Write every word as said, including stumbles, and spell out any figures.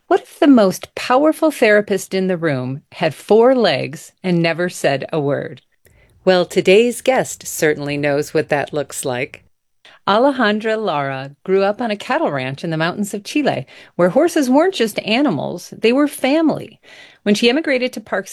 What if the most powerful therapist in the room had four legs and never said a word? Well, today's guest certainly knows what that looks like. Alejandra Lara grew up on a cattle ranch in the mountains of Chile, where horses weren't just animals, they were family. When she emigrated to Park